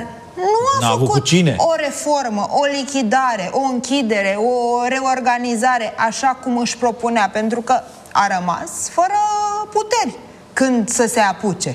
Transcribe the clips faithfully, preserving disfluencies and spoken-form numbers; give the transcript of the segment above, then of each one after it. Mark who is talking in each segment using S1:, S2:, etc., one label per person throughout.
S1: dar nu a făcut
S2: cu cine?
S1: o reformă, o lichidare, o închidere, o reorganizare așa cum își propunea, pentru că a rămas fără puteri când să se apuce.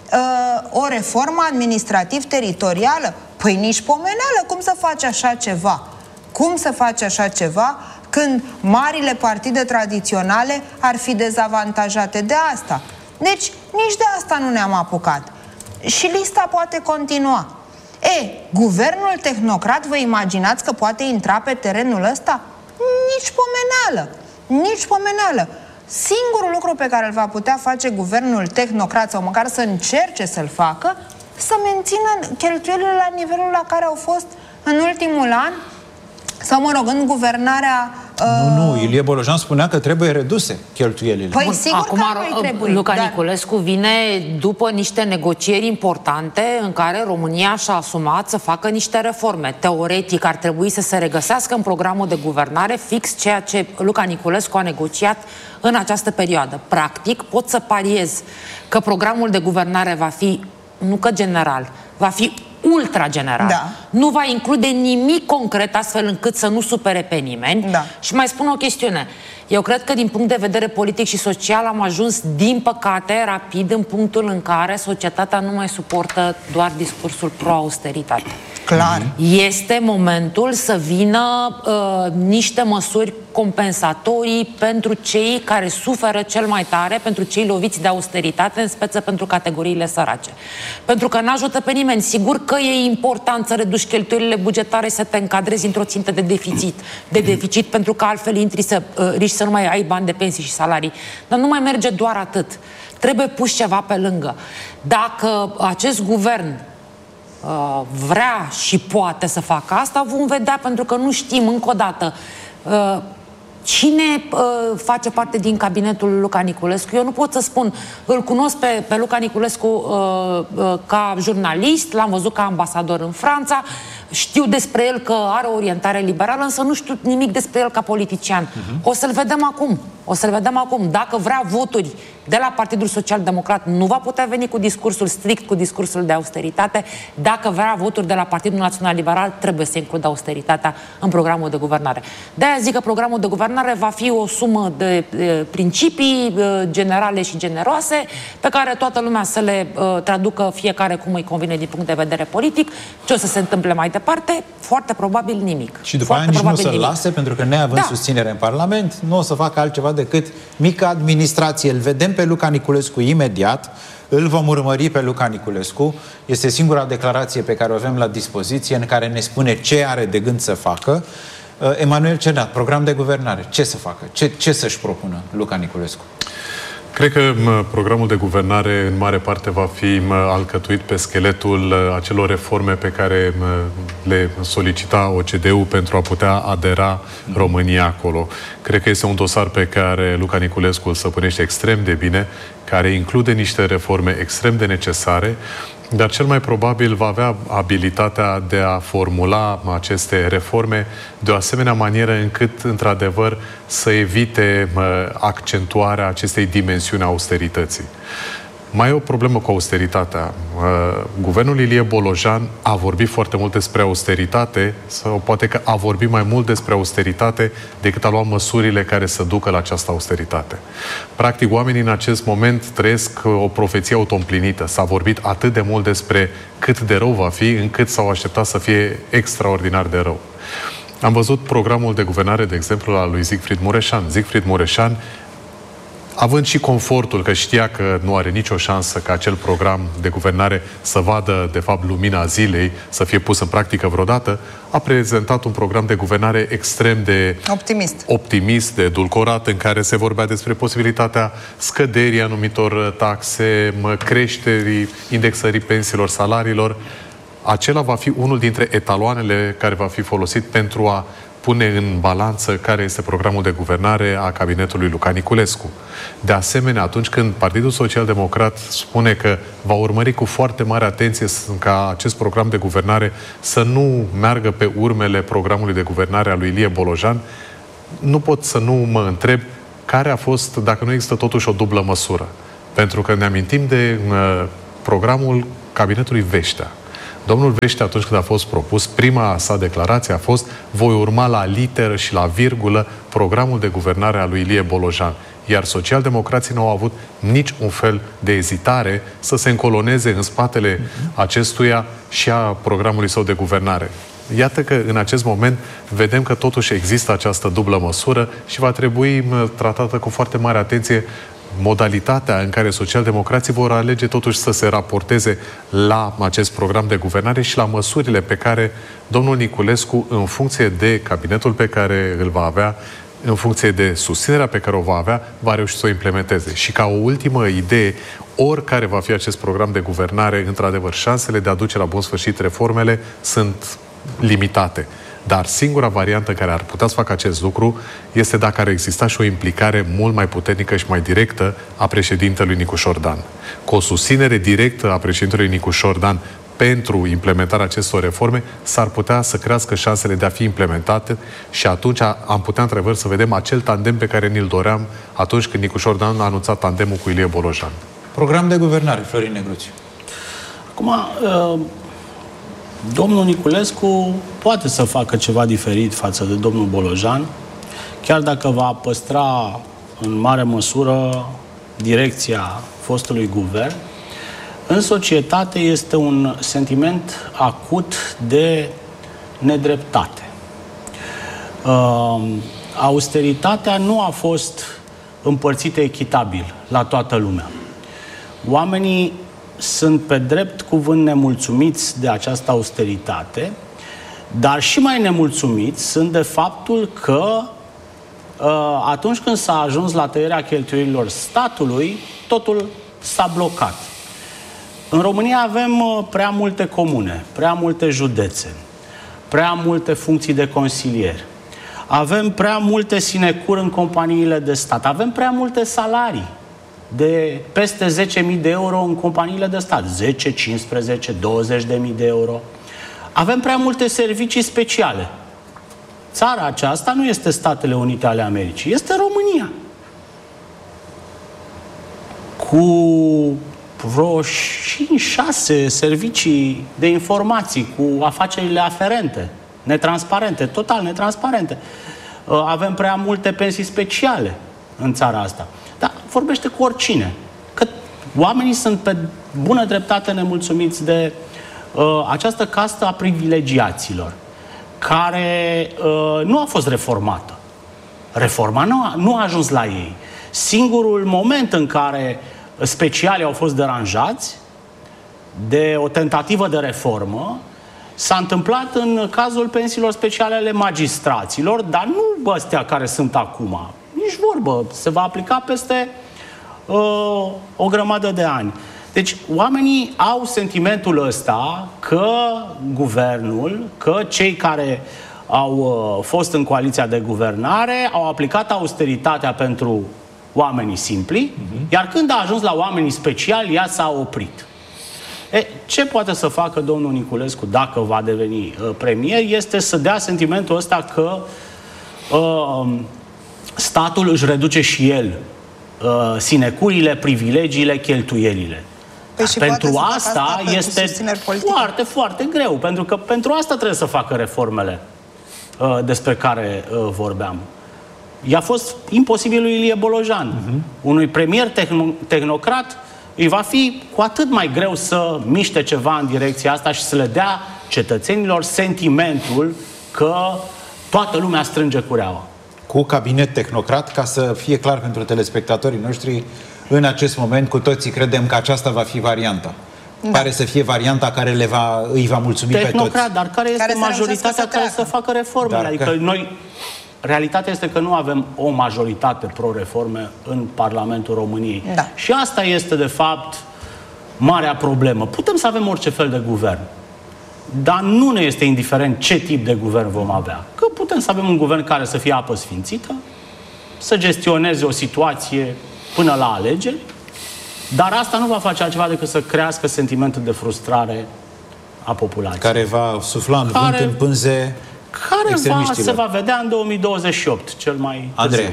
S1: O reformă administrativ-teritorială? Păi nici pomeneală. Cum să faci așa ceva? Cum să faci așa ceva când marile partide tradiționale ar fi dezavantajate de asta? Deci nici de asta nu ne-am apucat. Și lista poate continua. E, guvernul tehnocrat, vă imaginați că poate intra pe terenul ăsta? Nici pomeneală. Nici pomeneală. Singurul lucru pe care îl va putea face guvernul tehnocrat, sau măcar să încerce să-l facă, să mențină cheltuielile la nivelul la care au fost în ultimul an, sau, mă rog, în guvernarea... Uh...
S2: Nu, nu, Ilie Bolojan spunea că trebuie reduse cheltuielile.
S1: Păi Bun, sigur
S3: acum,
S1: că nu trebuie.
S3: Luca dar... Niculescu vine după niște negocieri importante în care România și-a asumat să facă niște reforme. Teoretic ar trebui să se regăsească în programul de guvernare fix ceea ce Luca Niculescu a negociat în această perioadă. Practic, pot să pariez că programul de guvernare va fi, nu că general, va fi ultra general. Da. Nu va include nimic concret astfel încât să nu supere pe nimeni. Da. Și mai spun o chestiune. Eu cred că din punct de vedere politic și social am ajuns, din păcate, rapid în punctul în care societatea nu mai suportă doar discursul pro-austeritate.
S1: Clar.
S3: Este momentul să vină uh, niște măsuri compensatorii pentru cei care suferă cel mai tare, pentru cei loviți de austeritate, în speță pentru categoriile sărace. Pentru că nu ajută pe nimeni. Sigur că e important să reduci cheltuielile bugetare, să te încadrezi într-o țintă de deficit, de deficit, pentru că altfel intri să uh, riști să nu mai ai bani de pensii și salarii. Dar nu mai merge doar atât. Trebuie pus ceva pe lângă. Dacă acest guvern Uh, vrea și poate să facă asta, vom vedea, pentru că nu știm încă o dată uh, cine uh, face parte din cabinetul Luca Niculescu. Eu nu pot să spun, îl cunosc pe, pe Luca Niculescu uh, uh, ca jurnalist, l-am văzut ca ambasador în Franța, știu despre el că are o orientare liberală, însă nu știu nimic despre el ca politician. Uh-huh. O să-l vedem acum. O să-l vedem acum. Dacă vrea voturi de la Partidul Social Democrat, nu va putea veni cu discursul strict, cu discursul de austeritate. Dacă vrea voturi de la Partidul Național Liberal, trebuie să includă austeritatea în programul de guvernare. De-aia zic că programul de guvernare va fi o sumă de, de principii de, generale și generoase, pe care toată lumea să le uh, traducă fiecare cum îi convine din punct de vedere politic. Ce o să se întâmple mai departe? Foarte probabil nimic.
S2: Și după aia nici nu o să-l lase, pentru că neavând da. susținere în Parlament, nu o să facă altceva decât mică administrație. Îl vedem pe Luca Niculescu imediat, îl vom urmări pe Luca Niculescu. Este singura declarație pe care o avem la dispoziție, în care ne spune ce are de gând să facă. Emanuel Cernat, program de guvernare. Ce să facă? Ce, ce să-și propună Luca Niculescu?
S4: Cred că programul de guvernare în mare parte va fi alcătuit pe scheletul acelor reforme pe care le solicita O C D-ul pentru a putea adera România acolo. Cred că este un dosar pe care Luca Niculescu îl stăpânește extrem de bine, care include niște reforme extrem de necesare, dar cel mai probabil va avea abilitatea de a formula aceste reforme de o asemenea manieră încât, într-adevăr, să evite accentuarea acestei dimensiuni a austerității. Mai e o problemă cu austeritatea. Guvernul Ilie Bolojan a vorbit foarte mult despre austeritate, sau poate că a vorbit mai mult despre austeritate decât a luat măsurile care să ducă la această austeritate. Practic, oamenii în acest moment trăiesc o profeție autoîmplinită. S-a vorbit atât de mult despre cât de rău va fi, încât s-au așteptat să fie extraordinar de rău. Am văzut programul de guvernare, de exemplu, al lui Siegfried Mureșan. Siegfried Mureșan, având și confortul că știa că nu are nicio șansă ca acel program de guvernare să vadă, de fapt, lumina zilei, să fie pus în practică vreodată, a prezentat un program de guvernare extrem de
S1: optimist,
S4: optimist de edulcorat, în care se vorbea despre posibilitatea scăderii anumitor taxe, creșterii, indexării pensiilor, salariilor. Acela va fi unul dintre etaloanele care va fi folosit pentru a pune în balanță care este programul de guvernare a cabinetului Luca Niculescu. De asemenea, atunci când Partidul Social Democrat spune că va urmări cu foarte mare atenție ca acest program de guvernare să nu meargă pe urmele programului de guvernare a lui Ilie Bolojan, nu pot să nu mă întreb care a fost, dacă nu există totuși o dublă măsură. Pentru că ne amintim de uh, programul cabinetului Veștea. Domnul Vește, atunci când a fost propus, prima sa declarație a fost: voi urma la literă și la virgulă programul de guvernare al lui Ilie Bolojan. Iar socialdemocrații nu au avut nici un fel de ezitare să se încoloneze în spatele acestuia și a programului său de guvernare. Iată că în acest moment vedem că totuși există această dublă măsură și va trebui tratată cu foarte mare atenție modalitatea în care socialdemocrații vor alege totuși să se raporteze la acest program de guvernare și la măsurile pe care domnul Niculescu, în funcție de cabinetul pe care îl va avea, în funcție de susținerea pe care o va avea, va reuși să o implementeze. Și ca o ultimă idee, oricare va fi acest program de guvernare, într-adevăr, șansele de a duce la bun sfârșit reformele sunt limitate. Dar singura variantă care ar putea să facă acest lucru este dacă ar exista și o implicare mult mai puternică și mai directă a președintelui Nicușor Dan. Cu o susținere directă a președintelui Nicușor Dan pentru implementarea acestor reforme, s-ar putea să crească șansele de a fi implementate și atunci am putea într-adevăr să vedem acel tandem pe care ni-l doream atunci când Nicușor Dan a anunțat tandemul cu Ilie Bolojan.
S2: Program de guvernare, Florin Negruțiu.
S5: Acum, domnul Niculescu poate să facă ceva diferit față de domnul Bolojan, chiar dacă va păstra în mare măsură direcția fostului guvern. În societate este un sentiment acut de nedreptate. Uh, austeritatea nu a fost împărțită echitabil la toată lumea. Oamenii sunt pe drept cuvânt nemulțumiți de această austeritate, dar și mai nemulțumiți sunt de faptul că uh, atunci când s-a ajuns la tăierea cheltuielilor statului, totul s-a blocat. În România avem prea multe comune, prea multe județe, prea multe funcții de consilier. Avem prea multe sinecuri în companiile de stat. Avem prea multe salarii de peste zece mii de euro în companiile de stat. zece, cincisprezece, douăzeci de mii de euro. Avem prea multe servicii speciale. Țara aceasta nu este Statele Unite ale Americii, este România. Cu vreo cinci șase servicii de informații, cu afacerile aferente, netransparente, total netransparente. Avem prea multe pensii speciale în țara asta. Dar vorbește cu oricine. Că oamenii sunt pe bună dreptate nemulțumiți de uh, această castă a privilegiaților, care uh, nu a fost reformată. Reforma nu a, nu a ajuns la ei. Singurul moment în care specialii au fost deranjați de o tentativă de reformă s-a întâmplat în cazul pensiilor speciale ale magistraților, dar nu ăstea care sunt acum. Nici vorbă. Se va aplica peste uh, o grămadă de ani. Deci oamenii au sentimentul ăsta că guvernul, că cei care au uh, fost în coaliția de guvernare au aplicat austeritatea pentru oamenii simpli, uh-huh. iar când a ajuns la oamenii speciali, ea s-a oprit. E, ce poate să facă domnul Niculescu dacă va deveni uh, premier este să dea sentimentul ăsta că uh, statul își reduce și el uh, sinecurile, privilegiile, cheltuielile.
S1: Păi și
S5: pentru asta,
S1: asta
S5: este foarte, foarte greu, pentru că pentru asta trebuie să facă reformele uh, despre care uh, vorbeam. I-a fost imposibil lui Ilie Bolojan. Uh-huh. Unui premier tehn- tehnocrat îi va fi cu atât mai greu să miște ceva în direcția asta și să le dea cetățenilor sentimentul că toată lumea strânge cureaua.
S2: Cu cabinet tehnocrat, ca să fie clar pentru telespectatorii noștri, în acest moment cu toții credem că aceasta va fi varianta. Da. Pare să fie varianta care le va, îi va mulțumi
S5: tehnocrat,
S2: pe toți.
S5: Dar care este care majoritatea să care să facă reformele? Adică că... noi... Realitatea este că nu avem o majoritate pro-reforme în Parlamentul României.
S1: Da.
S5: Și asta este, de fapt, marea problemă. Putem să avem orice fel de guvern, dar nu ne este indiferent ce tip de guvern vom avea. Că putem să avem un guvern care să fie apă sfințită, să gestioneze o situație până la alegeri, dar asta nu va face altceva decât să crească sentimentul de frustrare a populației.
S2: Care va sufla în
S5: care...
S2: vânt, în pânze
S5: Care va, se va vedea în două mii douăzeci și opt, cel mai
S2: Andrei.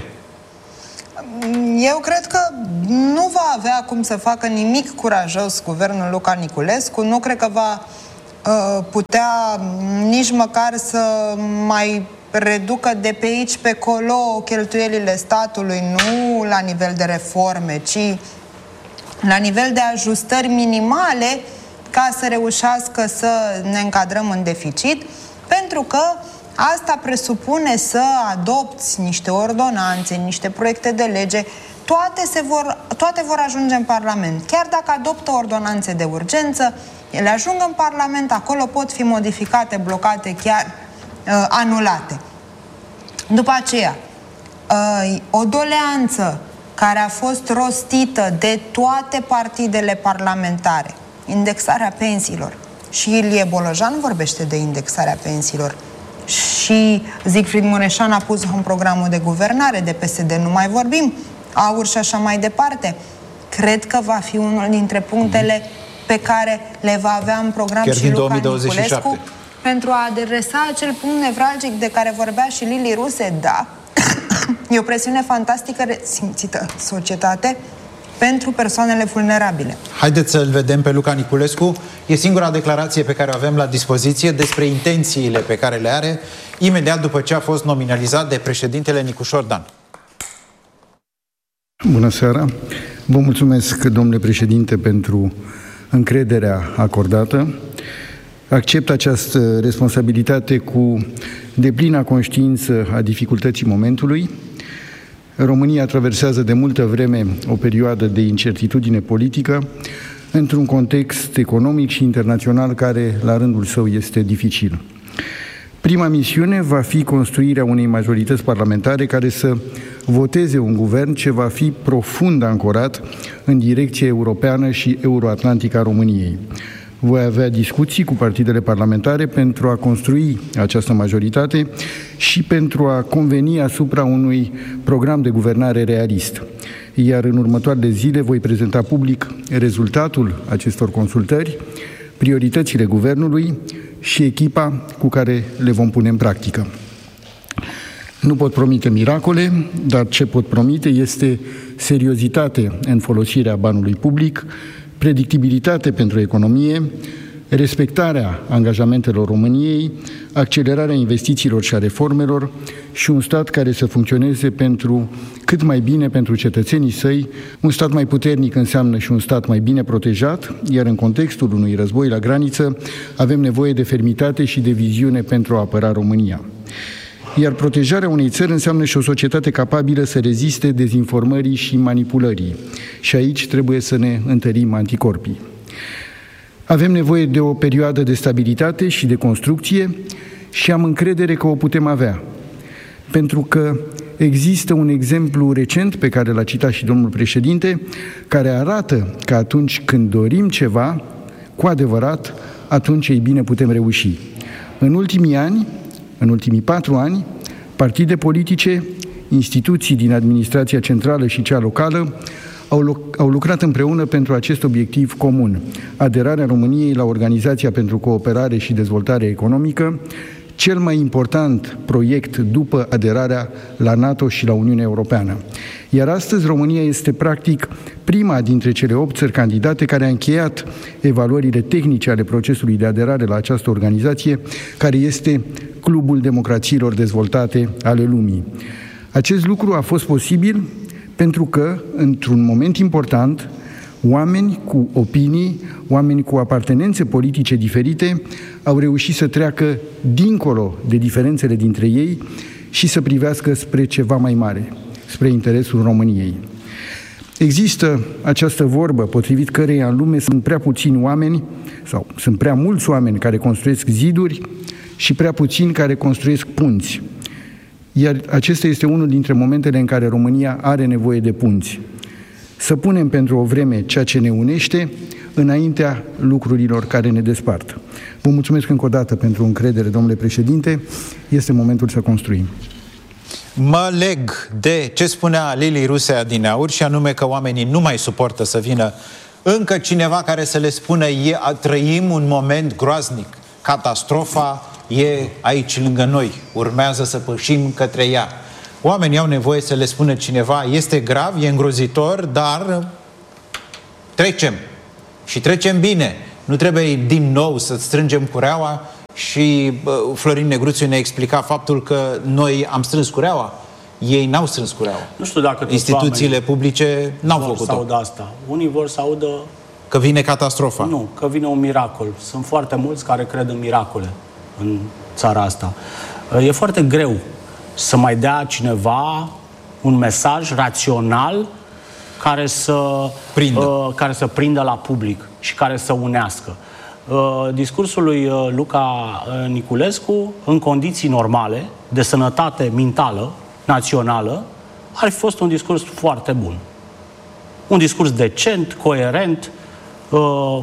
S1: Eu cred că nu va avea cum să facă nimic curajos guvernul Luca Niculescu. Nu cred că va putea nici măcar să mai reducă de pe aici pe colo cheltuielile statului, nu la nivel de reforme, ci la nivel de ajustări minimale ca să reușească să ne încadrăm în deficit, pentru că asta presupune să adopți niște ordonanțe, niște proiecte de lege, toate, se vor, toate vor ajunge în Parlament. Chiar dacă adoptă ordonanțe de urgență, ele ajung în Parlament, acolo pot fi modificate, blocate, chiar uh, anulate. După aceea, uh, o doleanță care a fost rostită de toate partidele parlamentare, indexarea pensiilor. Și Ilie Bolojan vorbește de indexarea pensiilor. Și Siegfried Mureșan a pus în programul de guvernare, de P S D nu mai vorbim, AUR și așa mai departe. Cred că va fi unul dintre punctele pe care le va avea în program chiar și Luca Niculescu pentru a adresa acel punct nevralgic de care vorbea și Lili Ruse. Da, e o presiune fantastică simțită în societate pentru persoanele vulnerabile.
S2: Haideți să-l vedem pe Luca Niculescu. E singura declarație pe care o avem la dispoziție despre intențiile pe care le are imediat după ce a fost nominalizat de președintele Nicușor Dan.
S6: Bună seara! Vă mulțumesc, domnule președinte, pentru încrederea acordată. Accept această responsabilitate cu deplină conștiință a dificultății momentului. România traversează de multă vreme o perioadă de incertitudine politică într-un context economic și internațional care, la rândul său, este dificil. Prima misiune va fi construirea unei majorități parlamentare care să voteze un guvern ce va fi profund ancorat în direcția europeană și euroatlantică a României. Voi avea discuții cu partidele parlamentare pentru a construi această majoritate și pentru a conveni asupra unui program de guvernare realist. Iar în următoarele zile voi prezenta public rezultatul acestor consultări, prioritățile guvernului și echipa cu care le vom pune în practică. Nu pot promite miracole, dar ce pot promite este seriozitate în folosirea banului public, predictibilitate pentru economie, respectarea angajamentelor României, accelerarea investițiilor și a reformelor și un stat care să funcționeze pentru cât mai bine pentru cetățenii săi. Un stat mai puternic înseamnă și un stat mai bine protejat, iar în contextul unui război la graniță avem nevoie de fermitate și de viziune pentru a apăra România. Iar protejarea unei țări înseamnă și o societate capabilă să reziste dezinformării și manipulării. Și aici trebuie să ne întărim anticorpii. Avem nevoie de o perioadă de stabilitate și de construcție și am încredere că o putem avea. Pentru că există un exemplu recent pe care l-a citat și domnul președinte, care arată că atunci când dorim ceva, cu adevărat, atunci ei bine putem reuși. În ultimii ani, în ultimii patru ani, partide politice, instituții din administrația centrală și cea locală au, au lucrat împreună pentru acest obiectiv comun, aderarea României la Organizația pentru Cooperare și Dezvoltare Economică, cel mai important proiect după aderarea la NATO și la Uniunea Europeană. Iar astăzi România este practic prima dintre cele opt țări candidate care a încheiat evaluările tehnice ale procesului de aderare la această organizație, care este Clubul Democrațiilor Dezvoltate ale lumii. Acest lucru a fost posibil pentru că, într-un moment important, oameni cu opinii, oameni cu apartenențe politice diferite au reușit să treacă dincolo de diferențele dintre ei și să privească spre ceva mai mare, spre interesul României. Există această vorbă potrivit căreia în lume sunt prea puțini oameni sau sunt prea mulți oameni care construiesc ziduri și prea puțini care construiesc punți. Iar acesta este unul dintre momentele în care România are nevoie de punți. Să punem pentru o vreme ceea ce ne unește înaintea lucrurilor care ne despart. Vă mulțumesc încă o dată pentru încredere, domnule președinte. Este momentul să construim.
S2: Mă leg de ce spunea Lili Rusea din Aur, și anume că oamenii nu mai suportă să vină încă cineva care să le spună e, trăim un moment groaznic, catastrofa e aici lângă noi, urmează să pășim către ea. Oamenii au nevoie să le spună cineva, este grav, e îngrozitor, dar trecem. Și trecem bine. Nu trebuie din nou să strângem cureaua și uh, Florin Negruțiu ne explica faptul că noi am strâns cureaua. Ei n-au strâns cureaua.
S5: Nu știu dacă
S2: instituțiile publice n-au făcut-o.
S5: Vor să audă asta. Unii vor să audă...
S2: Că vine catastrofa.
S5: Nu, că vine un miracol. Sunt foarte mulți care cred în miracole în țara asta. E foarte greu să mai dea cineva un mesaj rațional care să
S2: prindă,
S5: uh, care să prindă la public și care să unească. Uh, discursul lui uh, Luca uh, Niculescu, în condiții normale, de sănătate mentală, națională, ar fi fost un discurs foarte bun. Un discurs decent, coerent, uh,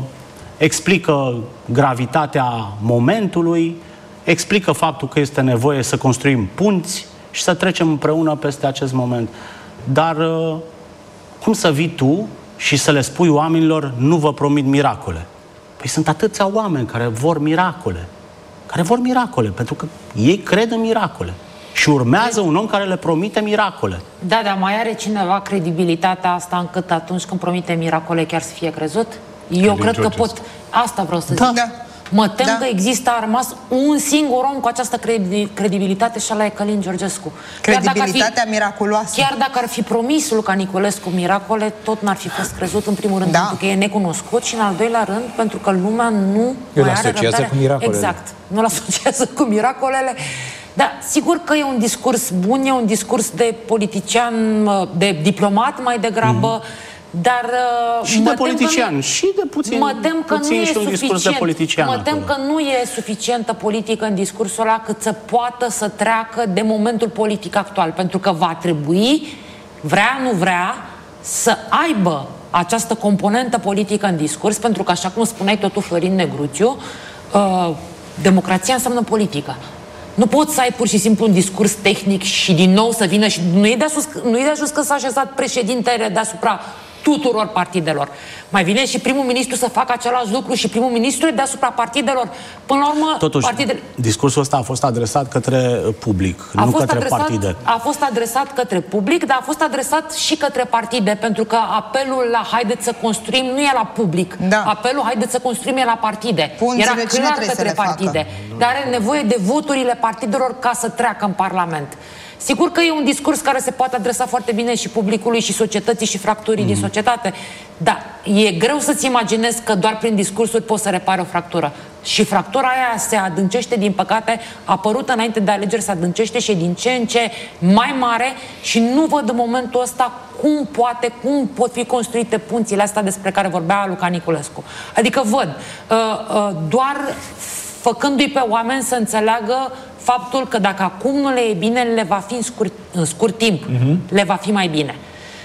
S5: explică gravitatea momentului, explică faptul că este nevoie să construim punți și să trecem împreună peste acest moment. Dar uh, cum să vii tu și să le spui oamenilor, nu vă promit miracole? Păi sunt atâția oameni care vor miracole. Care vor miracole, pentru că ei cred în miracole. Și urmează un om care le promite miracole.
S3: Da, dar mai are cineva credibilitatea asta încât atunci când promite miracole chiar să fie crezut? Eu cred că pot... Asta vreau să
S1: da.
S3: zic.
S1: Da.
S3: Mă tem
S1: da.
S3: că există, a rămas un singur om cu această credibilitate și ăla e Călin Georgescu.
S1: Credibilitatea
S3: fi,
S1: miraculoasă.
S3: Chiar dacă ar fi promis Luca Niculescu miracole, tot n-ar fi fost crezut, în primul rând,
S1: da.
S3: pentru că e necunoscut și, în al doilea rând, pentru că lumea nu mai are răbdare.
S2: Cu miracolele.
S3: Exact. Nu-l asociază cu miracolele. Da, sigur că e un discurs bun, e un discurs de politician, de diplomat mai degrabă, mm. dar...
S5: Și de politician, nu, și de puțin,
S3: mă tem că
S5: puțin
S3: nu e
S5: și un discurs de politician.
S3: Mă tem
S5: acolo.
S3: că nu e suficientă politică în discursul ăla cât să poată să treacă de momentul politic actual, pentru că va trebui, vrea, nu vrea, să aibă această componentă politică în discurs, pentru că, așa cum spuneai tot tu, Florin Negruțiu, uh, democrația înseamnă politică. Nu poți să ai pur și simplu un discurs tehnic și din nou să vină și nu e de ajuns, nu e de ajuns că s-a așezat președintele deasupra tuturor partidelor. Mai vine și primul ministru să facă același lucru și primul ministru e deasupra partidelor. Până la urmă,
S5: totuși,
S3: partidele...
S5: discursul ăsta a fost adresat către public, a nu fost către
S3: adresat,
S5: partide.
S3: A fost adresat către public, dar a fost adresat și către partide, pentru că apelul la haideți să construim nu e la public.
S1: Da.
S3: Apelul haideți să construim e la partide.
S1: Punțile
S3: Era clar către partide.
S1: Facă?
S3: Dar are nevoie de voturile partidelor ca să treacă în Parlament. Sigur că e un discurs care se poate adresa foarte bine și publicului și societății și fracturii mm. din societate, dar e greu să-ți imaginezi că doar prin discursuri poți să repari o fractură. Și fractura aia se adâncește, din păcate, a apărut înainte de alegeri, se adâncește și e din ce în ce mai mare și nu văd în momentul ăsta cum poate, cum pot fi construite punțile astea despre care vorbea Luca Niculescu. Adică văd, uh, uh, doar făcându-i pe oameni să înțeleagă faptul că dacă acum nu le e bine, le va fi în scurt, în scurt timp, uh-huh. le va fi mai bine.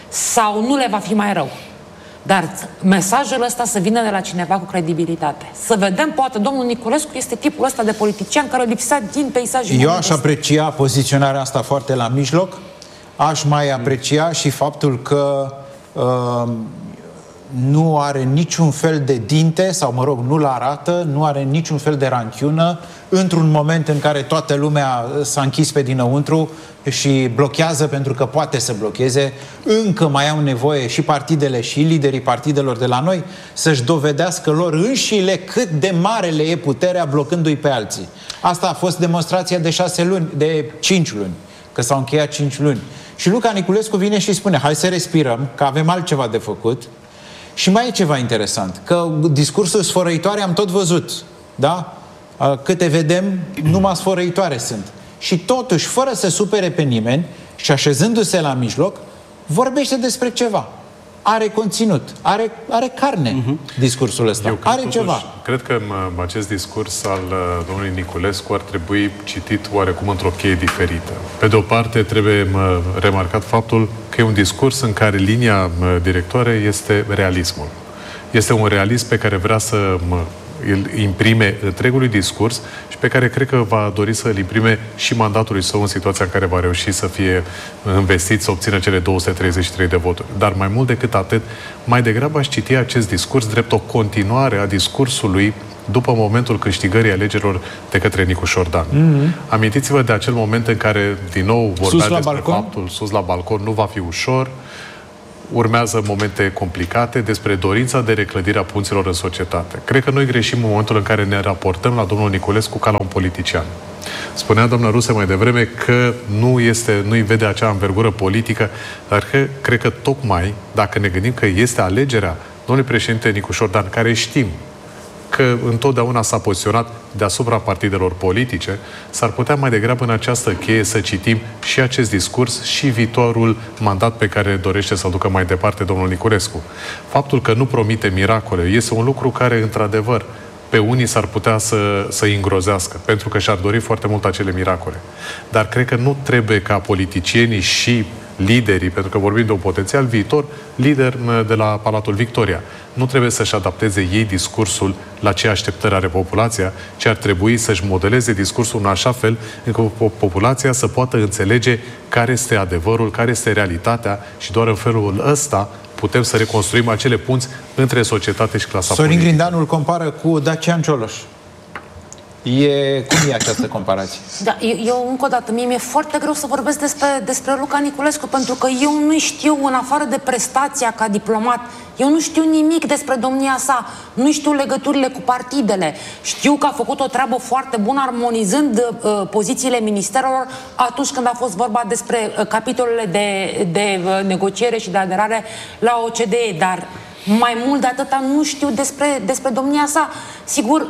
S3: Sau nu le va fi mai rău. Dar mesajul ăsta să vină de la cineva cu credibilitate. Să vedem, poate domnul Niculescu este tipul ăsta de politician care lipsea din peisajul.
S2: Eu aș aprecia poziționarea asta foarte la mijloc. Aș mai aprecia și faptul că uh, nu are niciun fel de dinte, sau mă rog, nu-l arată, nu are niciun fel de ranchiună, într-un moment în care toată lumea s-a închis pe dinăuntru și blochează pentru că poate să blocheze. Încă mai au nevoie și partidele și liderii partidelor de la noi să-și dovedească lor înșile cât de mare le e puterea blocându-i pe alții. Asta a fost demonstrația de șase luni, de cinci luni, că s-au încheiat cinci luni. Și Luca Niculescu vine și spune, hai să respirăm, că avem altceva de făcut. Și mai e ceva interesant, că discursul sfărăitoare am tot văzut, da? Câte vedem, numai sfărăitoare sunt. Și totuși, fără să supere pe nimeni și așezându-se la mijloc, vorbește despre ceva. Are conținut, are, are carne uh-huh. discursul ăsta,
S4: Eu
S3: are
S4: totuși,
S3: ceva.
S4: Cred că mă, acest discurs al domnului Niculescu ar trebui citit oarecum într-o cheie diferită. Pe de o parte, trebuie mă, remarcat faptul că e un discurs în care linia mă, directoare este realismul. Este un realism pe care vrea să mă, îl imprime întregului discurs și pe care cred că va dori să îl imprime și mandatului său în situația în care va reuși să fie investit, să obțină cele două sute treizeci și trei de voturi. Dar mai mult decât atât, mai degrabă aș citi acest discurs drept o continuare a discursului după momentul câștigării alegerilor de către Nicu Șordan. Mm-hmm. Amintiți-vă de acel moment în care din nou vorbea despre balcon? faptul sus la balcon, nu va fi ușor. urmează momente complicate, despre dorința de reclădire a punților în societate. Cred că noi greșim în momentul în care ne raportăm la domnul Niculescu ca la un politician. Spunea doamna Ruse mai devreme că nu este, nu-i vede acea învergură politică, dar că, cred că tocmai, dacă ne gândim că este alegerea domnului președinte Nicușor Dan, care știm că întotdeauna s-a poziționat deasupra partidelor politice, s-ar putea mai degrabă în această cheie să citim și acest discurs și viitorul mandat pe care dorește să-l ducă mai departe domnul Niculescu. Faptul că nu promite miracole este un lucru care, într-adevăr, pe unii s-ar putea să, să îngrozească, pentru că și-ar dori foarte mult acele miracole. Dar cred că nu trebuie ca politicienii și liderii, pentru că vorbim de un potențial viitor lider de la Palatul Victoria, nu trebuie să-și adapteze ei discursul la ce așteptări are populația, ci ar trebui să-și modeleze discursul în așa fel încât populația să poată înțelege care este adevărul, care este realitatea și doar în felul ăsta putem să reconstruim acele punți între societate și clasa
S2: Sorin
S4: politică.
S2: Grindeanu îl compară cu Dacian Cioloș. E, cum e această comparație?
S3: Da, eu, eu încă o dată, mie mi-e foarte greu să vorbesc despre, despre Luca Niculescu, pentru că eu nu știu, în afară de prestația ca diplomat, eu nu știu nimic despre domnia sa, nu știu legăturile cu partidele. Știu că a făcut o treabă foarte bună armonizând uh, pozițiile ministerelor atunci când a fost vorba despre uh, capitolele de, de uh, negociere și de aderare la O C D E, dar mai mult de atâta nu știu despre, despre domnia sa. Sigur,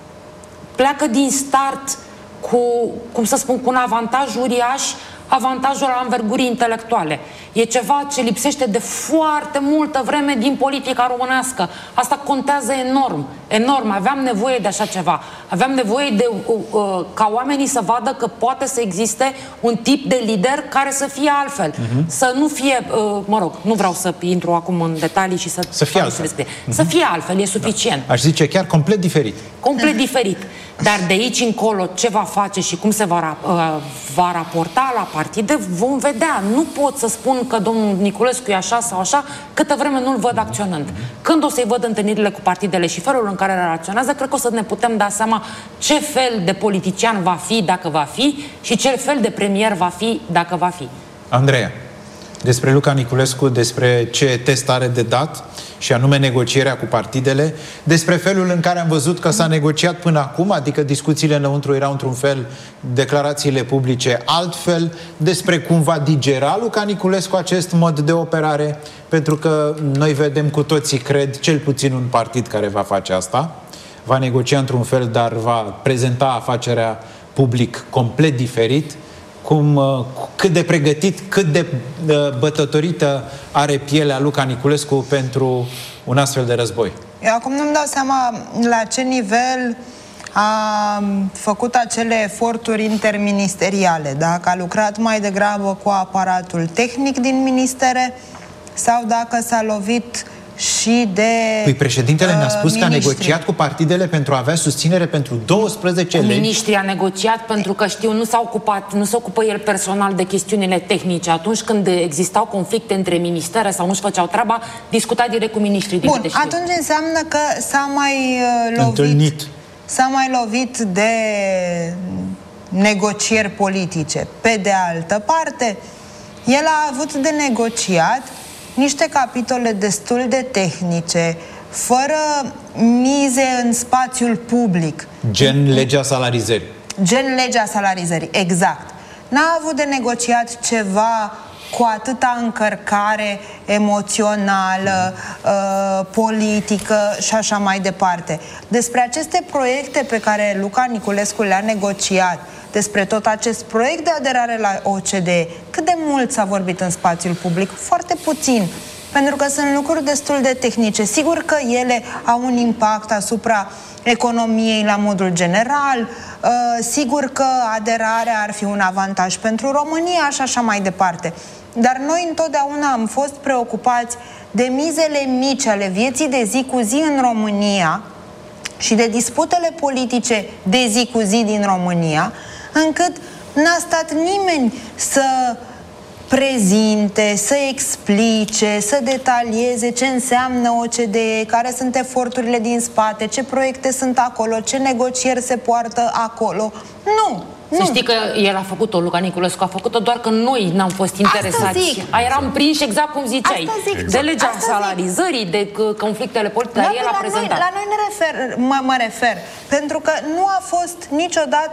S3: pleacă din start cu, cum să spun, cu un avantaj uriaș, avantajul la învergurii intelectuale. E ceva ce lipsește de foarte multă vreme din politica românească. Asta contează enorm, enorm. Aveam nevoie de așa ceva. Aveam nevoie de uh, uh, ca oamenii să vadă că poate să existe un tip de lider care să fie altfel. Uh-huh. Să nu fie, uh, mă rog, nu vreau să intru acum în detalii și să...
S2: Să fie altfel.
S3: Uh-huh. Să fie altfel, e suficient.
S2: Da. Aș zice chiar complet diferit.
S3: Complet diferit. Dar de aici încolo ce va face și cum se va, uh, va raporta la partide, vom vedea. Nu pot să spun că domnul Niculescu e așa sau așa, câtă vreme nu-l văd acționând. Când o să-i văd întâlnirile cu partidele și felul în care reacționează, cred că o să ne putem da seama ce fel de politician va fi dacă va fi și ce fel de premier va fi dacă va fi.
S2: Andreea, despre Luca Niculescu, despre ce test are de dat și anume negocierea cu partidele, despre felul în care am văzut că s-a negociat până acum, adică discuțiile înăuntru erau într-un fel, declarațiile publice altfel, despre cum va digera Luca Niculescu acest mod de operare, pentru că noi vedem cu toții, cred, cel puțin un partid care va face asta, va negocia într-un fel, dar va prezenta afacerea public complet diferit. Cum, cât de pregătit, cât de bătătorită are pielea Luca Niculescu pentru un astfel de război.
S1: Eu acum nu-mi dau seama la ce nivel a făcut acele eforturi interministeriale, dacă a lucrat mai degrabă cu aparatul tehnic din ministere sau dacă s-a lovit și de
S2: Păi președintele uh, ne-a spus
S1: miniștri.
S2: că a negociat cu partidele pentru a avea susținere pentru douăsprezece legi.
S3: Miniștrii a negociat pentru că știu, nu s-a ocupat, nu se ocupă el personal de chestiunile tehnice. Atunci când existau conflicte între ministere sau nu-și făceau treaba, discuta direct cu miniștrii.
S1: Bun, atunci înseamnă că s-a mai uh, lovit
S2: Întâlnit.
S1: S-a mai lovit de negocieri politice. Pe de altă parte, el a avut de negociat niște capitole destul de tehnice, fără mize în spațiul public.
S2: Gen legea salarizării.
S1: Gen legea salarizării, exact. N-a avut de negociat ceva cu atâta încărcare emoțională, uh, politică și așa mai departe. Despre aceste proiecte pe care Luca Niculescu le-a negociat, despre tot acest proiect de aderare la O C D E, cât de mult s-a vorbit în spațiul public? Foarte puțin. Pentru că sunt lucruri destul de tehnice. Sigur că ele au un impact asupra economiei la modul general, uh, sigur că aderarea ar fi un avantaj pentru România și așa mai departe. Dar noi întotdeauna am fost preocupați de mizele mici ale vieții de zi cu zi în România și de disputele politice de zi cu zi din România, încât n-a stat nimeni să prezinte, să explice, să detalieze ce înseamnă O C D E, care sunt eforturile din spate, ce proiecte sunt acolo, ce negocieri se poartă acolo. Nu!
S3: Să știi că el a făcut-o, Luca Niculescu a făcut-o, doar că noi n-am fost interesați. Eram prinși exact cum ziceai. De legea
S1: Asta
S3: salarizării, de conflictele politice, dar el a prezentat.
S1: La noi ne refer, mă, mă refer, pentru că nu a fost niciodată